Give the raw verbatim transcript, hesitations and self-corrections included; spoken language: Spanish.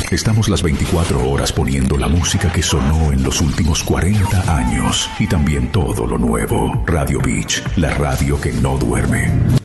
Estamos las veinticuatro horas poniendo la música que sonó en los últimos cuarenta años y también todo lo nuevo. Radio Beach, la radio que no duerme.